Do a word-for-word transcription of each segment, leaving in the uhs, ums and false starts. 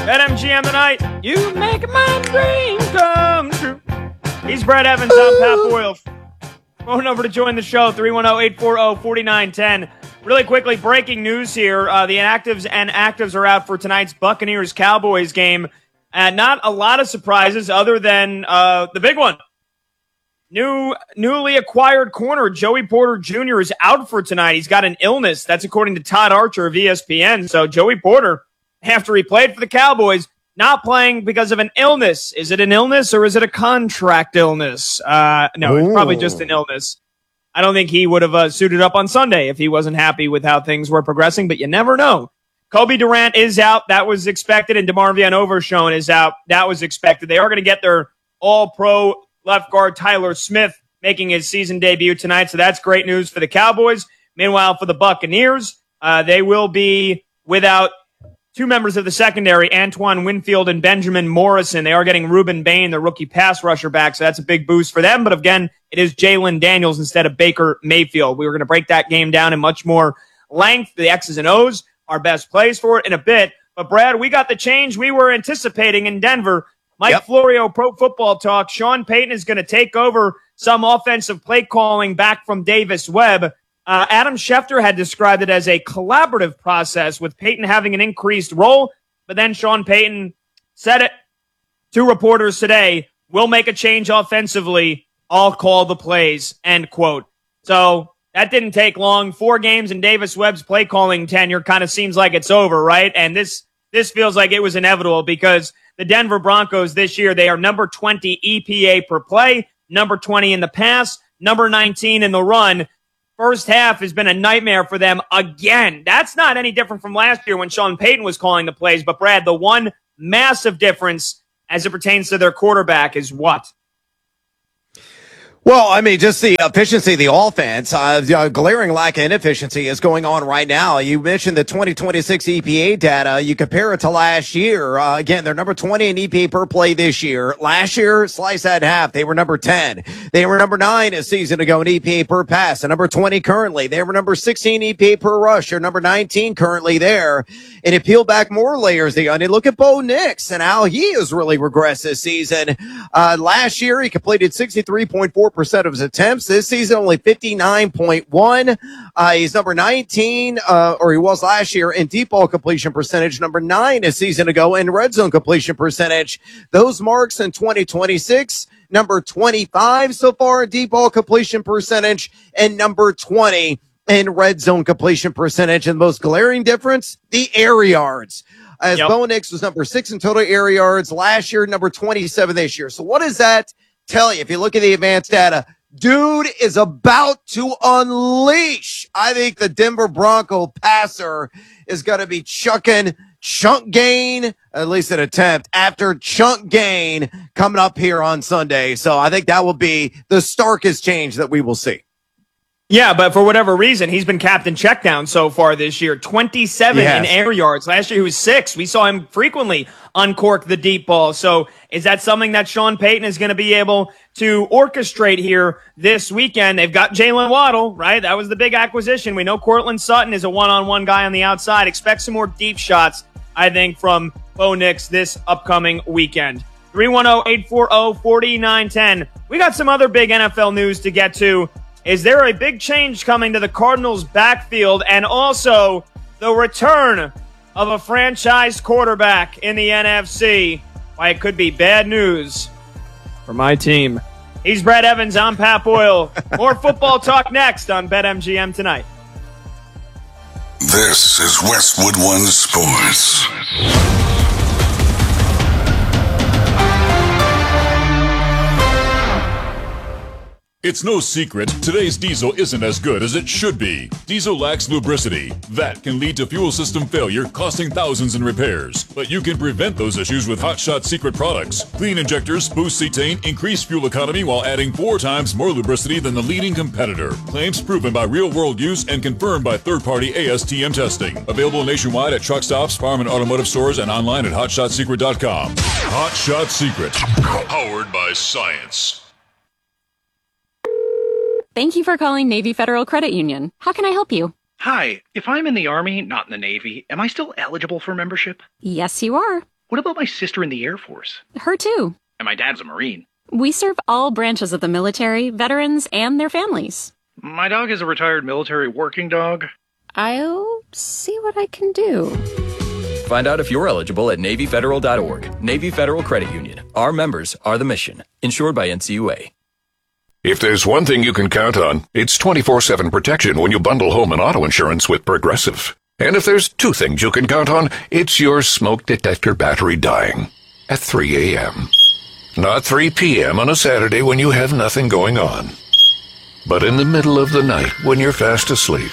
BetMGM tonight. You make my dream come true. He's Brad Evans. I'm Pat Boyle. Phone number to join the show, three one zero, eight four zero, four nine one zero. Really quickly, breaking news here. Uh, the inactives and actives are out for tonight's Buccaneers-Cowboys game. And not a lot of surprises other than uh, the big one. New, newly acquired corner Joey Porter Junior is out for tonight. He's got an illness. That's according to Todd Archer of E S P N. So Joey Porter, after he played for the Cowboys, not playing because of an illness. Is it an illness or is it a contract illness? Uh, no, Ooh. It's probably just an illness. I don't think he would have uh, suited up on Sunday if he wasn't happy with how things were progressing, but you never know. Kobe Durant is out. That was expected. And DeMarvion Overshown is out. That was expected. They are going to get their all-pro left guard Tyler Smith making his season debut tonight, so that's great news for the Cowboys. Meanwhile, for the Buccaneers, uh, they will be without two members of the secondary, Antoine Winfield and Benjamin Morrison. They are getting Reuben Bain, the rookie pass rusher, back, so that's a big boost for them. But again, it is Jalen Daniels instead of Baker Mayfield. We were going to break that game down in much more length. The X's and O's, our best plays for it in a bit. But, Brad, we got the change we were anticipating in Denver. Mike yep. Florio, Pro Football Talk. Sean Payton is going to take over some offensive play calling back from Davis Webb. Uh, Adam Schefter had described it as a collaborative process with Payton having an increased role, but then Sean Payton said it to reporters today, we'll make a change offensively, I'll call the plays, end quote. So that didn't take long. Four games in Davis Webb's play calling tenure kind of seems like it's over, right? And this this feels like it was inevitable because the Denver Broncos this year, they are number twenty E P A per play, number twenty in the pass, number nineteen in the run. First half has been a nightmare for them again. That's not any different from last year when Sean Payton was calling the plays. But, Brad, the one massive difference as it pertains to their quarterback is what? Well, I mean, just the efficiency of the offense, uh, the glaring lack of inefficiency is going on right now. You mentioned the twenty twenty-six E P A data. You compare it to last year. Uh, again, they're number twenty in E P A per play this year. Last year, slice that in half. They were number ten. They were number nine a season ago in E P A per pass, and number twenty currently. They were number sixteen E P A per rush. They're number nineteen currently there. And it peeled back more layers. The onion. Look at Bo Nix and how he has really regressed this season. Uh, last year, he completed sixty-three point four percent of his attempts. This season, only fifty-nine point one. Uh, he's number nineteen, uh, or he was last year in deep ball completion percentage, number nine a season ago in red zone completion percentage. Those marks in twenty twenty-six, number twenty-five so far in deep ball completion percentage, and number twenty in red zone completion percentage. And the most glaring difference, the air yards. As yep. Bo Nix was number six in total air yards last year, number twenty-seven this year. So what does that tell you? If you look at the advanced data, dude is about to unleash. I think the Denver Bronco passer is going to be chucking chunk gain, at least an attempt, after chunk gain coming up here on Sunday. So I think that will be the starkest change that we will see. Yeah, but for whatever reason, he's been captain checkdown so far this year. twenty-seven yes. in air yards. Last year he was six. We saw him frequently uncork the deep ball. So is that something that Sean Payton is going to be able to orchestrate here this weekend? They've got Jalen Waddle, right? That was the big acquisition. We know Cortland Sutton is a one-on-one guy on the outside. Expect some more deep shots, I think, from Bo Nix this upcoming weekend. three one zero, eight four zero, four nine one zero. We got some other big N F L news to get to. Is there a big change coming to the Cardinals' backfield and also the return of a franchise quarterback in the N F C? Why, it could be bad news for my team. He's Brad Evans. I'm Pat Boyle. More football talk next on BetMGM tonight. This is Westwood One Sports. It's no secret, today's diesel isn't as good as it should be. Diesel lacks lubricity. That can lead to fuel system failure, costing thousands in repairs. But you can prevent those issues with Hot Shot Secret products. Clean injectors boost cetane, increase fuel economy while adding four times more lubricity than the leading competitor. Claims proven by real-world use and confirmed by third-party A S T M testing. Available nationwide at truck stops, farm and automotive stores, and online at hot shot secret dot com. Hot Shot Secret. Powered by science. Thank you for calling Navy Federal Credit Union. How can I help you? Hi, if I'm in the Army, not in the Navy, am I still eligible for membership? Yes, you are. What about my sister in the Air Force? Her too. And my dad's a Marine. We serve all branches of the military, veterans, and their families. My dog is a retired military working dog. I'll see what I can do. Find out if you're eligible at Navy Federal dot org. Navy Federal Credit Union. Our members are the mission. Insured by N C U A. If there's one thing you can count on, it's twenty-four seven protection when you bundle home and auto insurance with Progressive. And if there's two things you can count on, it's your smoke detector battery dying at three a.m. Not three p.m. on a Saturday when you have nothing going on, but in the middle of the night when you're fast asleep.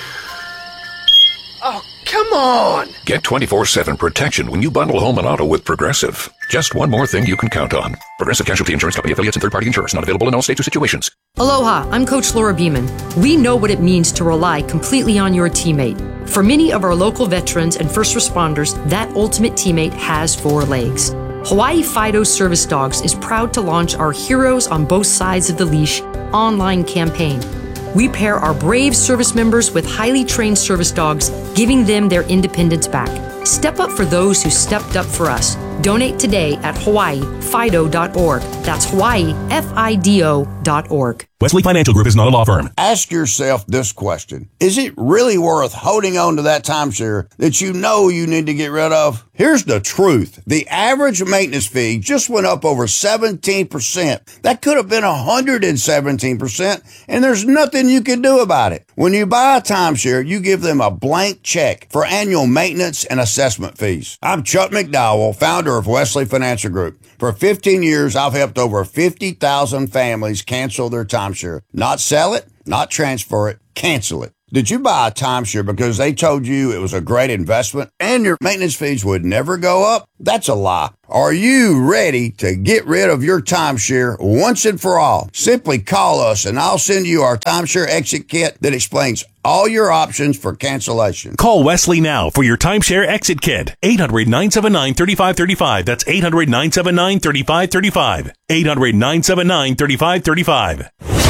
Oh, come on! Get twenty-four seven protection when you bundle home and auto with Progressive. Just one more thing you can count on. Progressive Casualty Insurance Company affiliates and third-party insurers. Not available in all states or situations. Aloha, I'm Coach Laura Beeman. We know what it means to rely completely on your teammate. For many of our local veterans and first responders, that ultimate teammate has four legs. Hawaii Fido Service Dogs is proud to launch our Heroes on Both Sides of the Leash online campaign. We pair our brave service members with highly trained service dogs, giving them their independence back. Step up for those who stepped up for us. Donate today at Hawaii Fido dot org. That's Hawaii F I D O dot org. Wesley Financial Group is not a law firm. Ask yourself this question. Is it really worth holding on to that timeshare that you know you need to get rid of? Here's the truth. The average maintenance fee just went up over seventeen percent. That could have been one hundred seventeen percent, and there's nothing you can do about it. When you buy a timeshare, you give them a blank check for annual maintenance and assessment fees. I'm Chuck McDowell, founder of Wesley Financial Group. For fifteen years, I've helped over fifty thousand families cancel their timeshare. Not sell it, not transfer it, cancel it. Did you buy a timeshare because they told you it was a great investment and your maintenance fees would never go up? That's a lie. Are you ready to get rid of your timeshare once and for all? Simply call us and I'll send you our timeshare exit kit that explains all your options for cancellation. Call Wesley now for your timeshare exit kit. eight hundred, nine seven nine, three five three five. That's eight hundred, nine seven nine, three five three five. eight hundred, nine seven nine, three five three five.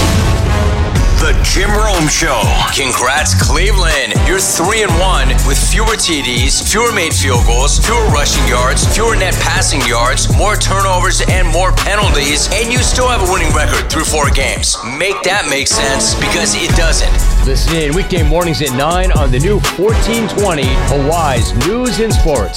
The Jim Rome Show. Congrats, Cleveland. You're three and one with fewer T Ds, fewer made field goals, fewer rushing yards, fewer net passing yards, more turnovers, and more penalties, and you still have a winning record through four games. Make that make sense, because it doesn't. Listen in weekday mornings at nine on the new fourteen twenty Hawaii's News and Sports.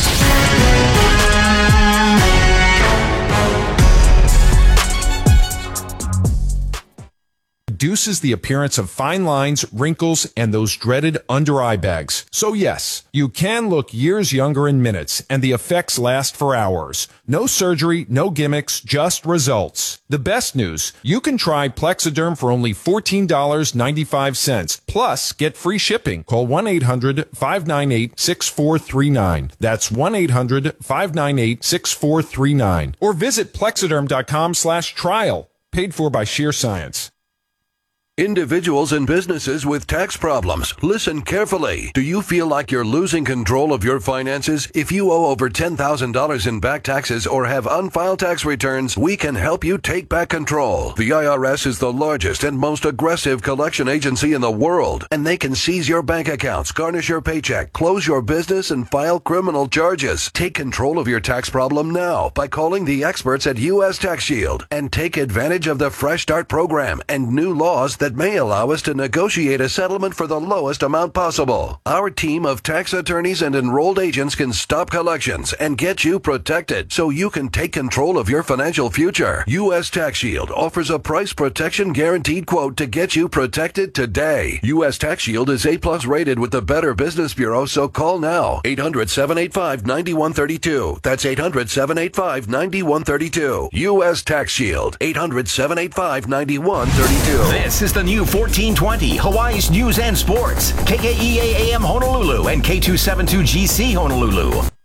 Reduces the appearance of fine lines, wrinkles, and those dreaded under-eye bags. So yes, you can look years younger in minutes, and the effects last for hours. No surgery, no gimmicks, just results. The best news, you can try Plexiderm for only fourteen dollars and ninety-five cents, plus get free shipping. Call one eight hundred, five nine eight, six four three nine. That's one eight hundred, five nine eight, six four three nine. Or visit plexiderm.com slash trial. Paid for by Sheer Science. Individuals and businesses with tax problems, listen carefully. Do you feel like you're losing control of your finances? If you owe over ten thousand dollars in back taxes or have unfiled tax returns, we can help you take back control. The I R S is the largest and most aggressive collection agency in the world, and they can seize your bank accounts, garnish your paycheck, close your business, and file criminal charges. Take control of your tax problem now by calling the experts at U S Tax Shield and take advantage of the Fresh Start program and new laws that that may allow us to negotiate a settlement for the lowest amount possible. Our team of tax attorneys and enrolled agents can stop collections and get you protected so you can take control of your financial future. U S Tax Shield offers a price protection guaranteed quote to get you protected today. U S Tax Shield is A plus rated with the Better Business Bureau, so call now. eight hundred, seven eight five, nine one three two. That's eight hundred, seven eight five, nine one three two. U S Tax Shield. eight hundred, seven eight five, nine one three two. This is the new fourteen twenty Hawaii's News and Sports. K K E A A M Honolulu and K two seventy-two G C Honolulu.